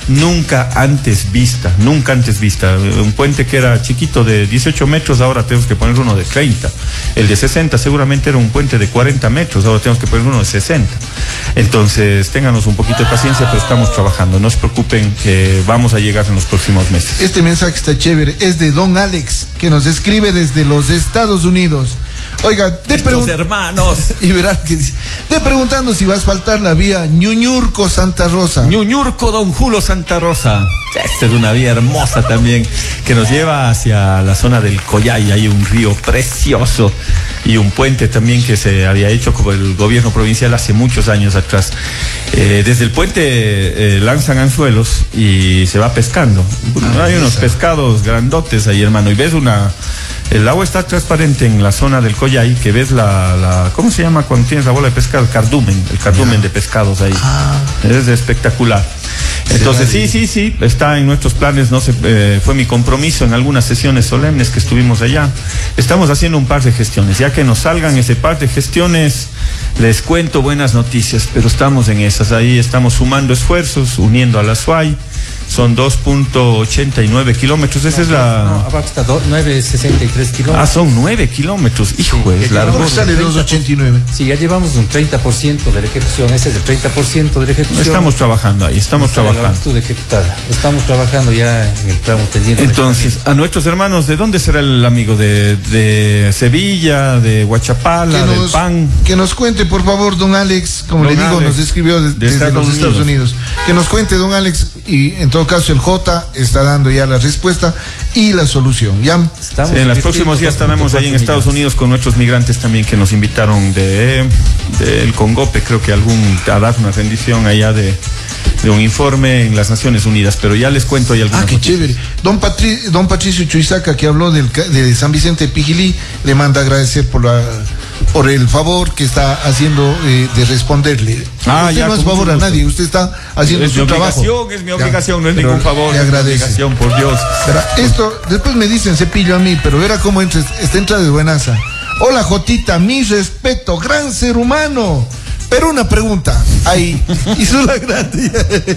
nunca antes vista. Un puente que era chiquito de 18 metros, ahora tenemos que poner uno de 30. El de 60 seguramente era un puente de 40 metros, ahora tenemos que poner uno de 60. Entonces, ténganos un poquito de paciencia, pero estamos trabajando. No se preocupen que vamos a llegar en los próximos meses. Este mensaje está chévere, es de don Alex, que nos escribe desde los Estados Unidos. Oiga, hermanos. Y verás que dice, preguntando si va a asfaltar la vía Ñuñurco-Santa Rosa. Ñuñurco-Don Julio Santa Rosa. Esta es una vía hermosa también, que nos lleva hacia la zona del Collay. Hay un río precioso y un puente también que se había hecho por el gobierno provincial hace muchos años atrás. Desde el puente lanzan anzuelos y se va pescando. Hay unos pescados grandotes ahí, hermano, y ves el agua está transparente en la zona del Collay, que ves ¿cómo se llama cuando tienes la bola de pescado? El cardumen de pescados ahí. Es espectacular. Entonces sí, está en nuestros planes. Fue mi compromiso en algunas sesiones solemnes que estuvimos allá. Estamos haciendo un par de gestiones. Ya que nos salgan ese par de gestiones, les cuento buenas noticias, pero estamos en esas. Ahí estamos sumando esfuerzos, uniendo a la SUAY. Son 2.89 kilómetros. Esa es la... No, abajo está 9.63 kilómetros. Son 9 kilómetros. Hijo, es largo. ¿Cómo sale 2.89? Sí, ya llevamos un 30% de la ejecución. Ese es el 30% de la ejecución. Estamos trabajando ahí, estamos trabajando. Estamos trabajando ya en el tramo pendiente. Entonces, a nuestros hermanos, ¿de dónde será el amigo? ¿De Sevilla, de Huachapala, del PAN? Que nos cuente, por favor, don Alex, como le digo, nos escribió desde los Estados Unidos. Que nos cuente, don Alex, y en todo caso el J está dando ya la respuesta y la solución. ¿Ya? En los próximos días estaremos ahí en Estados Unidos con nuestros migrantes también, que nos invitaron del Congope, creo que a dar una rendición allá de un informe en las Naciones Unidas, pero ya les cuento ahí algunas noticias. Chévere. Don Patricio Chuizaca, que habló de San Vicente de Pijilí, le manda agradecer por el favor que está haciendo de responderle. Usted no es favor a nadie, usted está haciendo su trabajo. Es mi obligación, no es ningún favor. Le agradece. Es mi obligación, por Dios. Esto, después me dicen cepillo a mí, pero verá cómo entra de buenaza. Hola, Jotita, mi respeto, gran ser humano. Pero una pregunta, ahí, hizo la grande.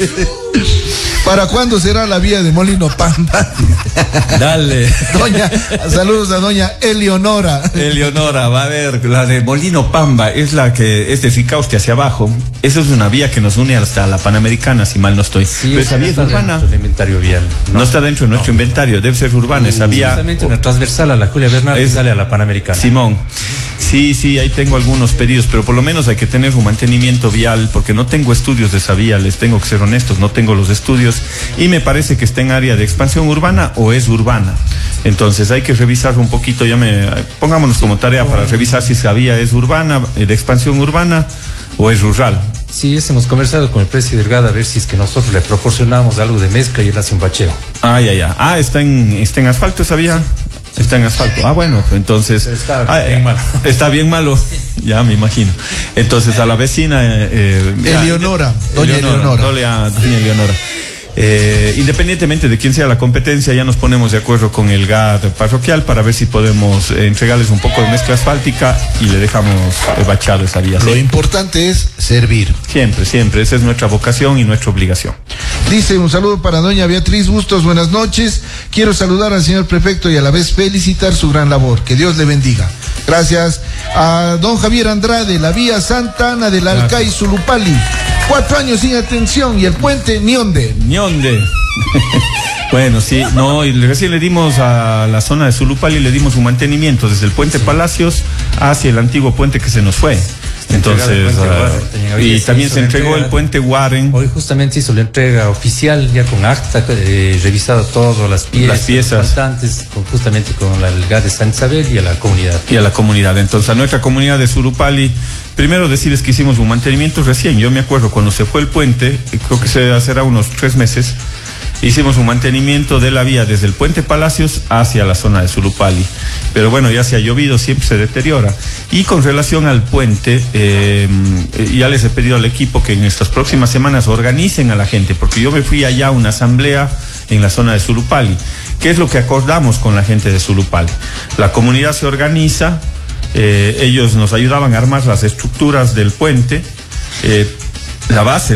¿Para cuándo será la vía de Molino Pamba? Dale. Saludos a doña Eleonora. Va a ver, la de Molino Pamba es la que es de Ficauste hacia abajo. Esa es una vía que nos une hasta la Panamericana, si mal no estoy. Sí, pero esa vía es urbana. El inventario vial. No está dentro de nuestro inventario, debe ser urbana esa vía. Justamente una transversal a la Julia Bernal sale a la Panamericana. Simón. Sí, ahí tengo algunos pedidos, pero por lo menos hay que tener un mantenimiento vial, porque no tengo estudios de esa vía, les tengo que ser honestos, no tengo los estudios, y me parece que está en área de expansión urbana o es urbana. Entonces hay que revisar un poquito, pongámonos como tarea para revisar si esa vía es urbana, de expansión urbana o es rural. Sí, hemos conversado con el presidente Delgado a ver si es que nosotros le proporcionamos algo de mezcla y él hace un bacheo. Está en asfalto esa vía. Está en asfalto. Bueno, entonces bien malo. Está bien malo, ya me imagino. Entonces a la vecina Eleonora, doña Eleonora. Independientemente de quién sea la competencia, ya nos ponemos de acuerdo con el GAD parroquial para ver si podemos entregarles un poco de mezcla asfáltica y le dejamos bachado esa vía. Lo importante es servir. Siempre, esa es nuestra vocación y nuestra obligación. Dice, un saludo para doña Beatriz Bustos, buenas noches. Quiero saludar al señor prefecto y a la vez felicitar su gran labor. Que Dios le bendiga. Gracias. A don Javier Andrade, la vía Santa Ana del Alcay Zulupali. 4 años sin atención y el puente Ñonde. Bueno, sí, y recién le dimos a la zona de Zulupali, le dimos un mantenimiento desde el puente Palacios hacia el antiguo puente que se nos fue. Entonces, y también se entregó el puente Warren. Hoy justamente hizo la entrega oficial, ya con acta, revisado todas las piezas faltantes, justamente con el GAD de San Isabel y a la comunidad. Entonces, a nuestra comunidad de Zulupali, primero decirles que hicimos un mantenimiento recién. Yo me acuerdo cuando se fue el puente, creo que se hacerá unos 3 meses, hicimos un mantenimiento de la vía desde el puente Palacios hacia la zona de Zulupali. Pero bueno, ya se ha llovido, siempre se deteriora. Y con relación al puente, ya les he pedido al equipo que en estas próximas semanas organicen a la gente, porque yo me fui allá a una asamblea en la zona de Zulupali. ¿Qué es lo que acordamos con la gente de Zulupali? La comunidad se organiza, ellos nos ayudaban a armar las estructuras del puente, la base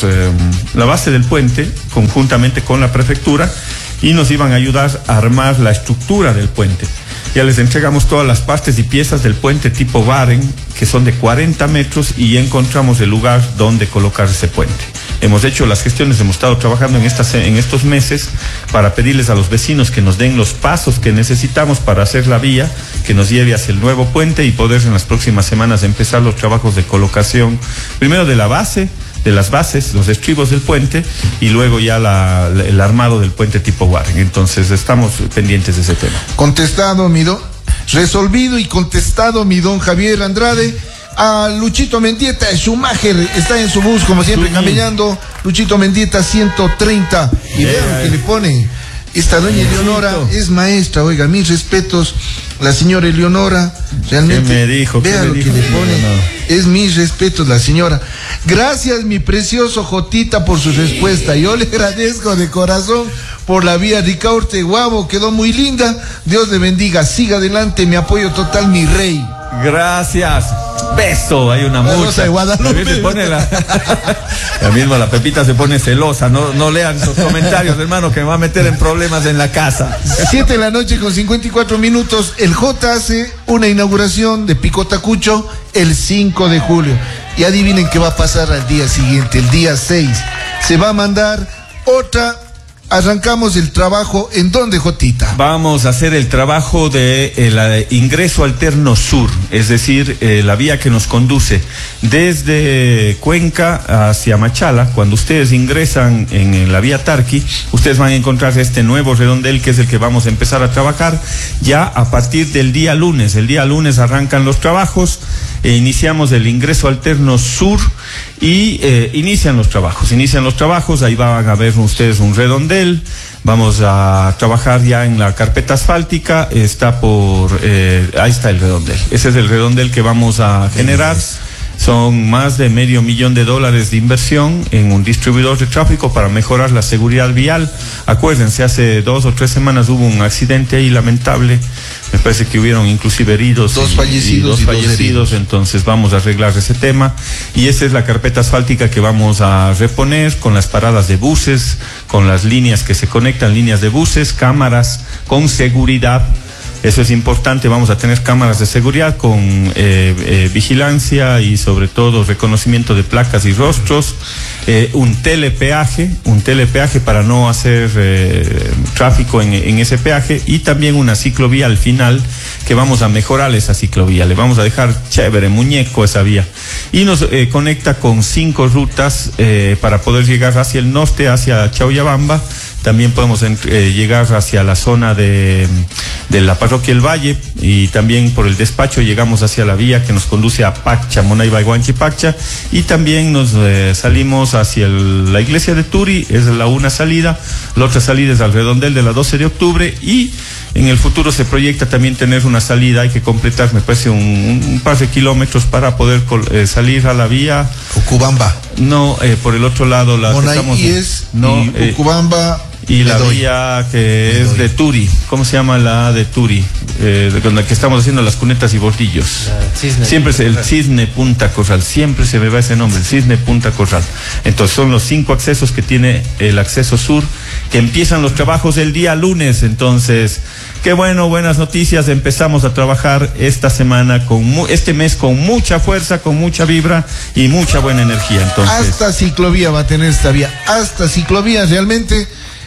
del puente, conjuntamente con la prefectura, y nos iban a ayudar a armar la estructura del puente. Ya les entregamos todas las partes y piezas del puente tipo Baren, que son de 40 metros, y ya encontramos el lugar donde colocar ese puente. Hemos hecho las gestiones, hemos estado trabajando en estos meses para pedirles a los vecinos que nos den los pasos que necesitamos para hacer la vía que nos lleve hacia el nuevo puente y poder en las próximas semanas empezar los trabajos de colocación, primero de las bases, los estribos del puente, y luego ya el armado del puente tipo Warren. Entonces estamos pendientes de ese tema. Resolvido y contestado mi don Javier Andrade. A Luchito Mendieta, Schumacher, está en su bus como siempre caminando. Luchito Mendieta 130. Y vean lo que le pone. Esta doña Eleonora es maestra, oiga, mis respetos. La señora Eleonora, realmente. ¿Qué me dijo? Vean lo que le pone. Es mis respetos la señora. Gracias, mi precioso Jotita, por su respuesta. Yo le agradezco de corazón por la vía Ricaurte Guavo, quedó muy linda. Dios le bendiga, siga adelante, mi apoyo total, mi rey. Gracias. Beso, hay una mucha. Se pone la misma la Pepita se pone celosa. No lean esos comentarios, hermano, que me va a meter en problemas en la casa. 7:54 p.m. El J hace una inauguración de Picotacucho el 5 de julio. Y adivinen qué va a pasar al día siguiente, el día 6. Se va a mandar otra. Arrancamos el trabajo, ¿en dónde, Jotita? Vamos a hacer el trabajo de el ingreso alterno sur, es decir, la vía que nos conduce desde Cuenca hacia Machala. Cuando ustedes ingresan en la vía Tarqui, ustedes van a encontrar este nuevo redondel, que es el que vamos a empezar a trabajar ya a partir del día lunes. El día lunes arrancan los trabajos, iniciamos el ingreso alterno sur y inician los trabajos. Ahí van a ver ustedes un redondel. Vamos a trabajar ya en la carpeta asfáltica. Ahí está el redondel. Ese es el redondel que vamos a generar. Son más de $500,000 de inversión en un distribuidor de tráfico para mejorar la seguridad vial. Acuérdense, hace 2 o 3 semanas hubo un accidente ahí lamentable. Me parece que hubieron inclusive heridos. Dos fallecidos. Entonces vamos a arreglar ese tema. Y esa es la carpeta asfáltica que vamos a reponer con las paradas de buses, con las líneas que se conectan, líneas de buses, cámaras con seguridad. Eso es importante, vamos a tener cámaras de seguridad con vigilancia y sobre todo reconocimiento de placas y rostros, un telepeaje para no hacer tráfico en ese peaje, y también una ciclovía al final que vamos a mejorar esa ciclovía, le vamos a dejar chévere, muñeco esa vía, y nos conecta con 5 rutas para poder llegar hacia el norte, hacia Chauyabamba. También podemos llegar hacia la zona de la parroquia El Valle, y también por el despacho llegamos hacia la vía que nos conduce a Pacha, Monaiba, Guanchipacha, y también nos salimos hacia la iglesia de Turi. Es una salida. La otra salida es al redondel de la 12 de octubre, y en el futuro se proyecta también tener una salida. Hay que completar, me parece, un par de kilómetros para poder salir a la vía Ucubamba. No, por el otro lado Ucubamba. Y la vía que es de Turi, ¿cómo se llama la de Turi? Con la que estamos haciendo las cunetas y bordillos. Siempre es el Cisne Punta Corral, siempre se me va ese nombre, el Cisne Punta Corral. Entonces son los 5 accesos que tiene el acceso sur, que empiezan los trabajos el día lunes. Entonces, qué bueno, buenas noticias. Empezamos a trabajar esta semana, este mes, con mucha fuerza, con mucha vibra y mucha buena energía. Entonces, hasta ciclovía va a tener esta vía, hasta ciclovía realmente.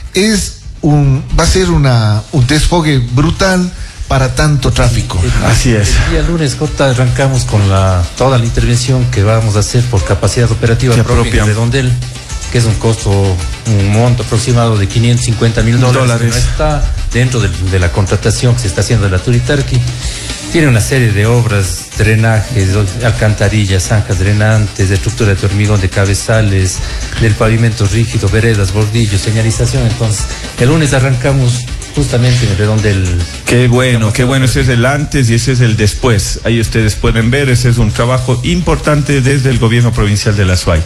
Va a ser un desfogue brutal para tanto tráfico. Así es. El día lunes, Jota, arrancamos con toda la intervención que vamos a hacer por capacidad operativa propia de Redondel, que es un monto aproximado de $550,000. Que no está dentro de la contratación que se está haciendo de la Turitarqui. Tiene una serie de obras, drenajes, alcantarillas, zanjas drenantes, de estructura de hormigón, de cabezales, del pavimento rígido, veredas, bordillos, señalización. Entonces, el lunes arrancamos justamente en el redondel. Qué bueno, ese es el antes y ese es el después. Ahí ustedes pueden ver, ese es un trabajo importante desde el gobierno provincial de la SUAY.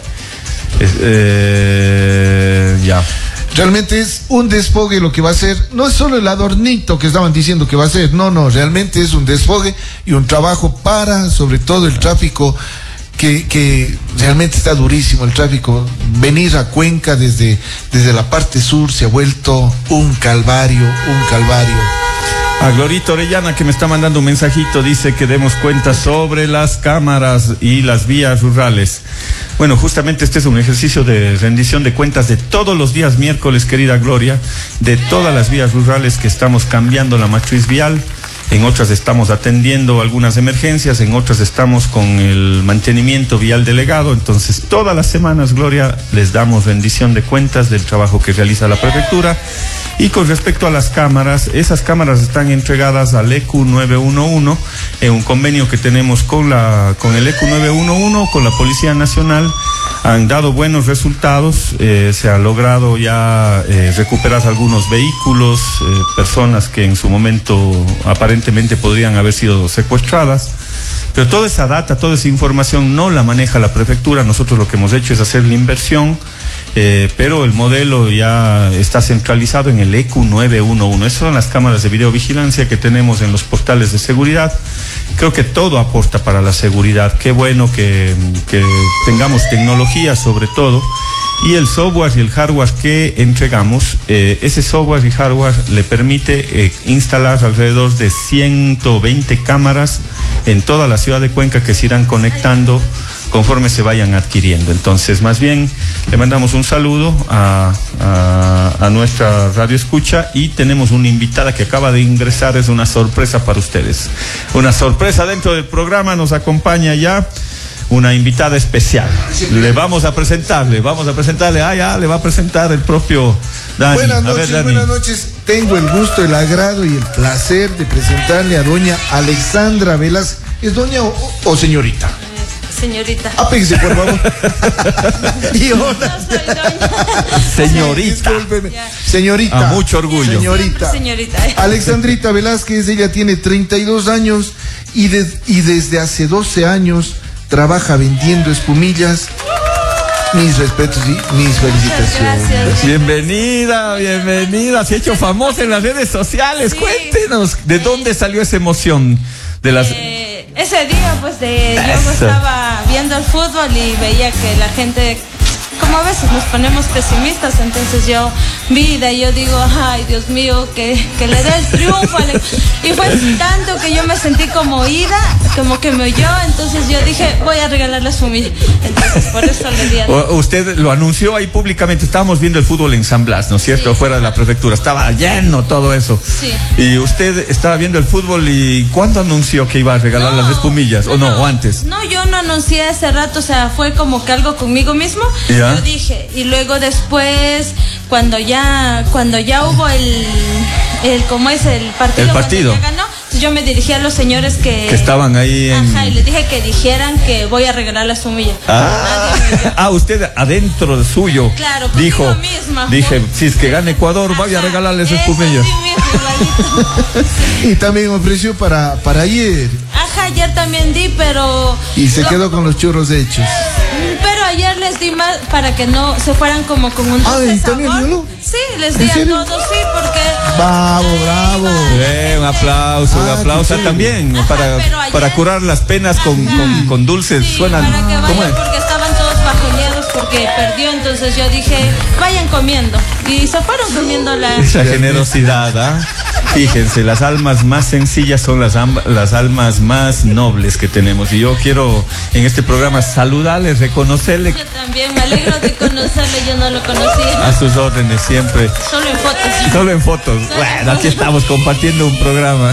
Realmente es un desfogue lo que va a ser. No es solo el adornito que estaban diciendo que va a ser. No, realmente es un desfogue y un trabajo para, sobre todo, el tráfico que realmente está durísimo el tráfico. Venir a Cuenca desde la parte sur se ha vuelto un calvario. A Glorita Orellana, que me está mandando un mensajito, dice que demos cuenta sobre las cámaras y las vías rurales. Bueno, justamente este es un ejercicio de rendición de cuentas de todos los días miércoles, querida Gloria, de todas las vías rurales que estamos cambiando la matriz vial. En otras estamos atendiendo algunas emergencias, en otras estamos con el mantenimiento vial delegado. Entonces, todas las semanas, Gloria, les damos rendición de cuentas del trabajo que realiza la prefectura. Y con respecto a las cámaras, esas cámaras están entregadas al EQ 911 en un convenio que tenemos con el EQ 911, con la Policía Nacional. Han dado buenos resultados, se ha logrado ya recuperar algunos vehículos, personas que en su momento aparentemente podrían haber sido secuestradas. Pero toda esa data, toda esa información no la maneja la prefectura. Nosotros lo que hemos hecho es hacer la inversión, pero el modelo ya está centralizado en el EQ 911. Esas son las cámaras de videovigilancia que tenemos en los portales de seguridad. Creo que todo aporta para la seguridad. Qué bueno que tengamos tecnología sobre todo. Y el software y el hardware que entregamos, ese software y hardware le permite instalar alrededor de 120 cámaras en toda la ciudad de Cuenca que se irán conectando conforme se vayan adquiriendo. Entonces, más bien, le mandamos un saludo a nuestra radio escucha y tenemos una invitada que acaba de ingresar, es una sorpresa para ustedes. Una sorpresa dentro del programa, nos acompaña ya una invitada especial. Le vamos a presentarle, le va a presentar el propio Dani. Buenas noches. Tengo el gusto, el agrado y el placer de presentarle a doña Alexandra Velázquez. ¿Es doña o señorita? Señorita. Apéguese, por favor. Y hola. No soy doña. Señorita. Señorita. A mucho orgullo. Señorita. Alexandrita Velázquez, ella tiene 32 años y desde hace 12 años trabaja vendiendo espumillas. Mis respetos y mis felicitaciones. Gracias. Bienvenida. Se ha hecho famosa en las redes sociales. Sí. Cuéntenos, ¿de dónde salió esa emoción? Ese día, pues, yo estaba viendo el fútbol y veía que la gente, como a veces nos ponemos pesimistas, entonces yo vi y yo digo, ay, Dios mío, que le dé el triunfo. Y fue tanto que yo me sentí como oída, como que me oyó, entonces yo dije, voy a regalarle su mil. Entonces por eso le di a... Usted lo anunció ahí públicamente, estábamos viendo el fútbol en San Blas, ¿no es cierto? Sí. Fuera de la prefectura, estaba lleno todo eso. Sí. Y usted estaba viendo el fútbol y ¿cuándo anunció que iba a regalar las espumillas? ¿O antes? No, yo no anuncié ese rato, o sea, fue como que algo conmigo mismo. ¿Ya? Yo dije, y luego después, cuando ya hubo ¿cómo es? El partido. Ya ganó, yo me dirigí a los señores que estaban ahí y les dije que dijeran que voy a regalar la sumilla. Usted adentro de suyo. Claro, dijo, misma. Dije, si es que gana Ecuador, voy a regalarles espumillas. Sí. Y también ofreció para ayer. Ayer también di, pero... Y se quedó con los churros hechos. Pero ayer les di más para que no se fueran como con un dulce sabor. Sí, les di a todos, sí, porque... Bravo. Un aplauso también. Para curar las penas con dulces. Sí, suenan... para que vayan, porque estaban todos bajoneados porque perdió, entonces yo dije, vayan comiendo. Y se fueron comiendo esa generosidad, ¿ah? Fíjense, las almas más sencillas son las almas más nobles que tenemos. Y yo quiero en este programa saludarles, reconocerle. Yo también me alegro de conocerle, yo no lo conocía. A sus órdenes siempre. Solo en fotos. Bueno, aquí estamos compartiendo un programa.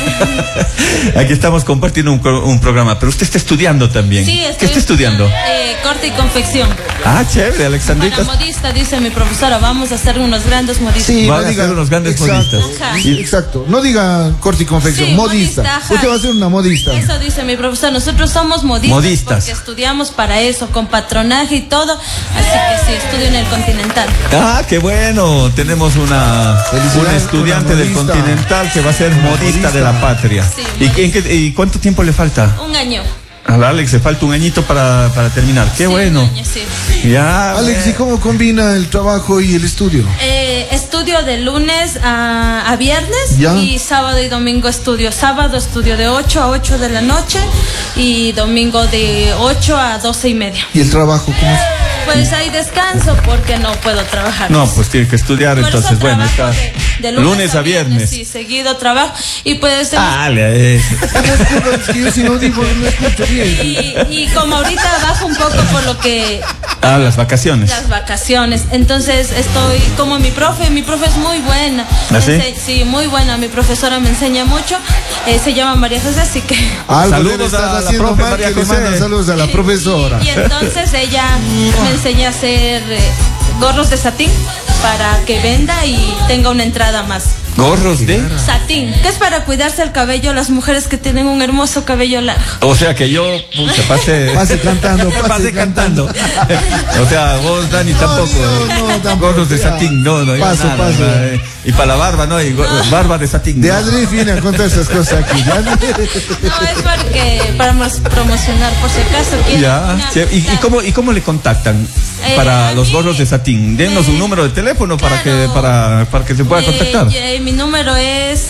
un programa. Pero usted está estudiando también. Sí, ¿qué está estudiando? Corte y confección. Chévere, Alexandrita. Para modista, dice mi profesora, vamos a hacer unos grandes modistas. Sí, va a ser unos grandes modistas. Exacto. No diga corte y confección, modista. Usted va a ser una modista. Eso dice mi profesor. Nosotros somos modistas. Porque estudiamos para eso, con patronaje y todo. Así que sí, estudio en el Continental. Qué bueno. Tenemos una estudiante del Continental que va a ser modista de la patria. Sí, ¿Y cuánto tiempo le falta? Un año. A Alex le falta un añito para terminar. Qué bueno. Un año, sí. Ya. Alex, ¿y cómo combina el trabajo y el estudio? Estudio de lunes a viernes. ¿Ya? Y sábado y domingo estudio. Sábado estudio de 8 a 8 de la noche y domingo de 8 a 12:30. ¿Y el trabajo cómo es? Pues hay descanso porque no puedo trabajar. No, pues tiene que estudiar, Por entonces, eso bueno, está trabajo de lunes a viernes. Sí, seguido trabajo. Y pues... Dale, Es que yo sin audífonos no escucho bien. y como ahorita bajo un poco por lo que... las vacaciones. Las vacaciones. Entonces estoy como mi profe es muy buena. ¿Ah, sí? Sí, muy buena. Mi profesora me enseña mucho. Se llama María José, así que... Saludos a la profe María José. Manda saludos a la profesora. Y entonces ella me enseña a hacer gorros de satín para que venda y tenga una entrada más. Gorros de satín, que es para cuidarse el cabello, las mujeres que tienen un hermoso cabello largo. O sea que yo pase cantando. O sea, vos, Dani, tampoco. tampoco. Gorros de satín, no, Paso. Y para la barba, no, y barba de satín. De Adri viene a contar esas cosas aquí. No, es porque para promocionar, por si acaso quieren. Ya. ¿Y cómo le contactan para los gorros de satín? Denos un número de teléfono para que se pueda contactar. Mi número es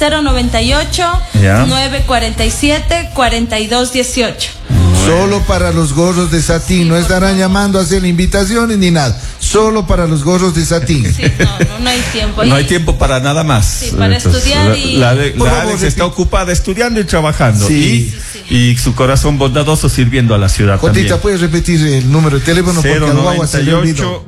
098-947-4218. Solo para los gorros de satín, no estarán llamando a hacer invitaciones ni nada. Solo para los gorros de satín. Sí, no hay tiempo. No hay tiempo para nada más. Sí, para estudiar y... La Alex está ocupada estudiando y trabajando. Sí. Y su corazón bondadoso sirviendo a la ciudad. Jotita, también. ¿puedes repetir el número de teléfono? Porque al guagua se le olvidó.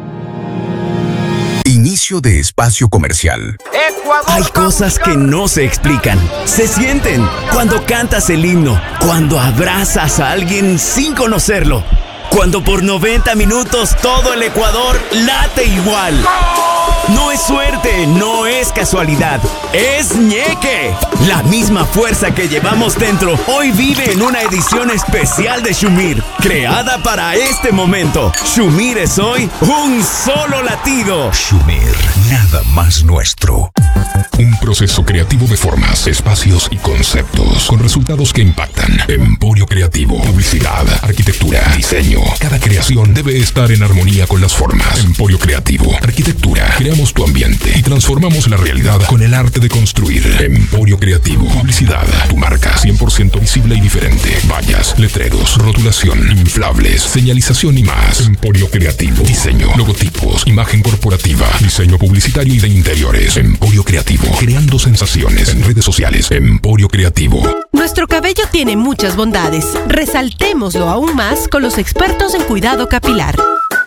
Inicio de espacio comercial. Hay cosas que no se explican, se sienten cuando cantas el himno, cuando abrazas a alguien sin conocerlo, cuando por 90 minutos todo el Ecuador late igual. No es suerte, no es casualidad, es ñeque. La misma fuerza que llevamos dentro hoy vive en una edición especial de Shumir, creada para este momento. Shumir es hoy un solo latido. Shumir, nada más nuestro. Un proceso creativo de formas, espacios y conceptos con resultados que impactan. Emporio Creativo, publicidad, arquitectura, diseño. Cada creación debe estar en armonía con las formas. Emporio Creativo, arquitectura. Creamos tu ambiente y transformamos la realidad con el arte de construir. Emporio Creativo, publicidad. Tu marca 100% visible y diferente. Vallas, letreros, rotulación, inflables, señalización y más. Emporio Creativo, diseño, logotipos, imagen corporativa, diseño publicitario y de interiores. Emporio Creativo, creando sensaciones en redes sociales. Emporio Creativo. Nuestro cabello tiene muchas bondades. Resaltémoslo aún más con los expertos en cuidado capilar.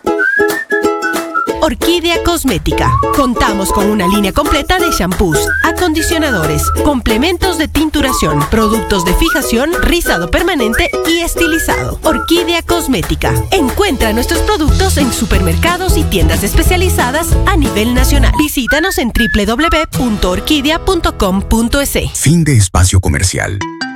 Orquídea Cosmética. Contamos con una línea completa de shampoos, acondicionadores, complementos de tinturación, productos de fijación, rizado permanente y estilizado. Orquídea Cosmética. Encuentra nuestros productos en supermercados y tiendas especializadas a nivel nacional. Visítanos en www.orquidea.com.es. Fin de espacio comercial.